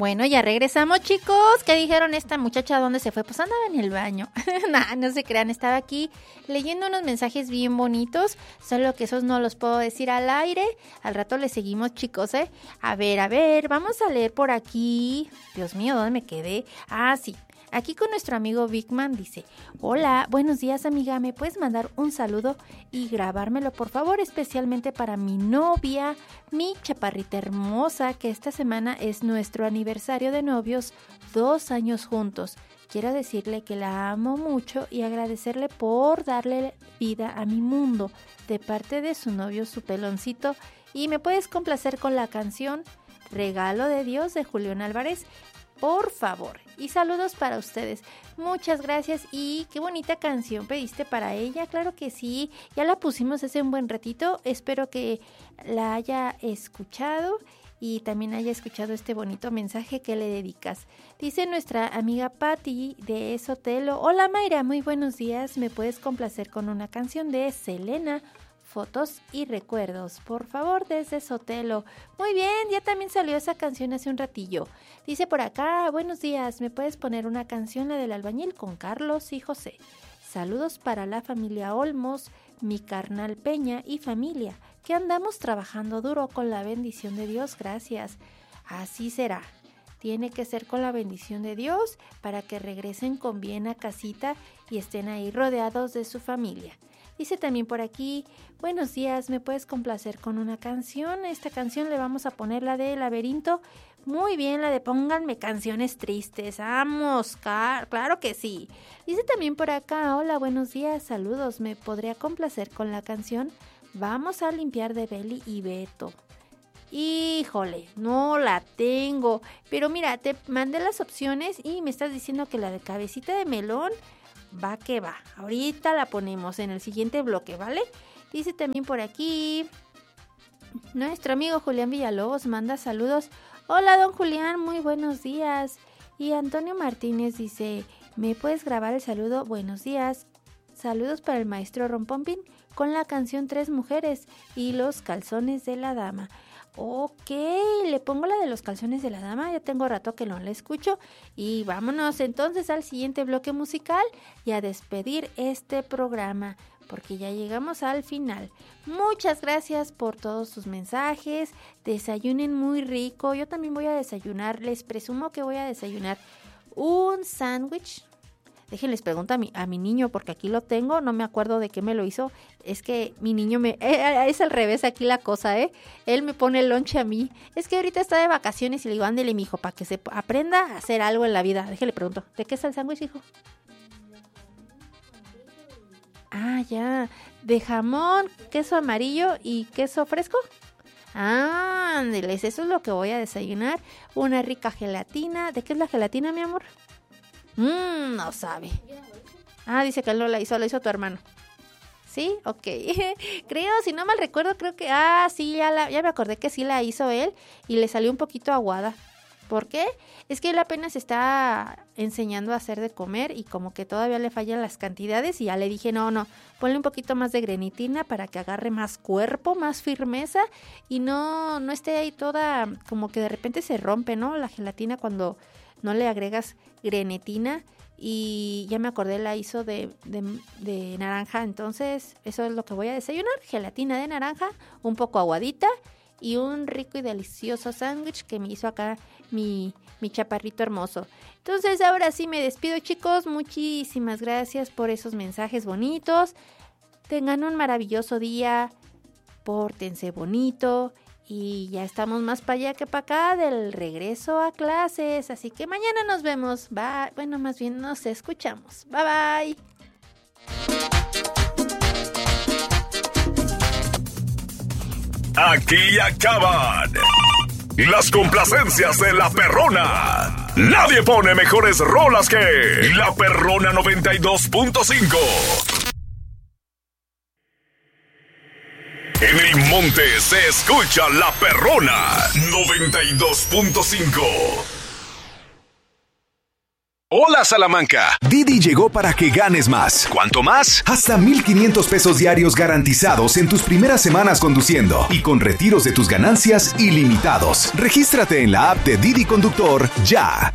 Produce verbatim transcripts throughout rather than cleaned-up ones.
Bueno, ya regresamos, chicos. ¿Qué dijeron esta muchacha? ¿Dónde se fue? Pues andaba en el baño. Nah, no se crean, estaba aquí leyendo unos mensajes bien bonitos, solo que esos no los puedo decir al aire. Al rato les seguimos, chicos, ¿eh? A ver, a ver, vamos a leer por aquí. Dios mío, ¿dónde me quedé? Ah, sí. Aquí con nuestro amigo Bigman dice: hola, buenos días, amiga, ¿me puedes mandar un saludo y grabármelo, por favor? Especialmente para mi novia, mi chaparrita hermosa, que esta semana es nuestro aniversario de novios, dos años juntos. Quiero decirle que la amo mucho y agradecerle por darle vida a mi mundo, de parte de su novio, su peloncito. Y me puedes complacer con la canción Regalo de Dios de Julián Álvarez, por favor. Y saludos para ustedes. Muchas gracias. Y qué bonita canción pediste para ella. Claro que sí. Ya la pusimos hace un buen ratito. Espero que la haya escuchado y también haya escuchado este bonito mensaje que le dedicas. Dice nuestra amiga Patti de Sotelo: hola Mayra, muy buenos días. ¿Me puedes complacer con una canción de Selena? Fotos y recuerdos, por favor, desde Sotelo. Muy bien, ya también salió esa canción hace un ratillo. Dice por acá: buenos días, ¿me puedes poner una canción, la del albañil, con Carlos y José? Saludos para la familia Olmos, mi carnal Peña y familia, que andamos trabajando duro con la bendición de Dios, gracias. Así será. Tiene que ser con la bendición de Dios para que regresen con bien a casita y estén ahí rodeados de su familia. Dice también por aquí: buenos días, ¿me puedes complacer con una canción? Esta canción le vamos a poner la de Laberinto. Muy bien, la de Pónganme canciones tristes. Vamos, car- claro que sí. Dice también por acá: hola, buenos días, saludos. ¿Me podría complacer con la canción Vamos a limpiar de Beli y Beto? Híjole, no la tengo. Pero mira, te mandé las opciones y me estás diciendo que la de Cabecita de Melón, va que va. Ahorita la ponemos en el siguiente bloque, ¿vale? Dice también por aquí nuestro amigo Julián Villalobos, manda saludos. Hola, don Julián, muy buenos días. Y Antonio Martínez dice: ¿me puedes grabar el saludo? Buenos días. Saludos para el maestro Rompompín con la canción Tres Mujeres y los calzones de la dama. Ok, le pongo la de los calzones de la dama, ya tengo rato que no la escucho. Y vámonos entonces al siguiente bloque musical y a despedir este programa, porque ya llegamos al final. Muchas gracias por todos sus mensajes. Desayunen muy rico. Yo también voy a desayunar, les presumo que voy a desayunar un sándwich. Déjenles pregunto a mi, a mi niño, porque aquí lo tengo, no me acuerdo de qué me lo hizo. Es que mi niño me... Eh, es al revés aquí la cosa, ¿eh? Él me pone el lonche a mí. Es que ahorita está de vacaciones y le digo: ándele, mijo, para que se aprenda a hacer algo en la vida. Déjenle pregunto: ¿de qué es el sándwich, hijo? Ah, ya. De jamón, queso amarillo y queso fresco. Ah, ándeles, eso es lo que voy a desayunar. Una rica gelatina. ¿De qué es la gelatina, mi amor? Mmm, no sabe. Ah, dice que él no la hizo, la hizo tu hermano. ¿Sí? Ok. Creo, si no mal recuerdo, creo que... Ah, sí, ya, la, ya me acordé que sí la hizo él y le salió un poquito aguada. ¿Por qué? Es que él apenas está enseñando a hacer de comer y como que todavía le fallan las cantidades y ya le dije: no, no, ponle un poquito más de grenitina para que agarre más cuerpo, más firmeza y no, no esté ahí toda... como que de repente se rompe, ¿no? La gelatina cuando no le agregas grenetina. Y ya me acordé, la hizo de, de, de naranja. Entonces eso es lo que voy a desayunar: gelatina de naranja, un poco aguadita y un rico y delicioso sándwich que me hizo acá mi, mi chaparrito hermoso. Entonces ahora sí me despido, chicos. Muchísimas gracias por esos mensajes bonitos. Tengan un maravilloso día, pórtense bonito. Y ya estamos más para allá que para acá del regreso a clases. Así que mañana nos vemos. Bye. Bueno, más bien nos escuchamos. Bye, bye. Aquí acaban las complacencias de La Perrona. Nadie pone mejores rolas que La Perrona noventa y dos punto cinco. En el monte se escucha La Perrona noventa y dos punto cinco. Hola, Salamanca. Didi llegó para que ganes más. ¿Cuánto más? Hasta mil quinientos pesos diarios garantizados en tus primeras semanas conduciendo y con retiros de tus ganancias ilimitados. Regístrate en la app de Didi Conductor ya.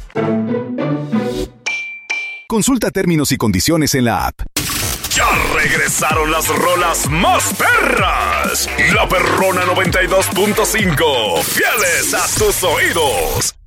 Consulta términos y condiciones en la app. Ya regresaron las rolas más perras. La Perrona noventa y dos punto cinco. Fieles a tus oídos.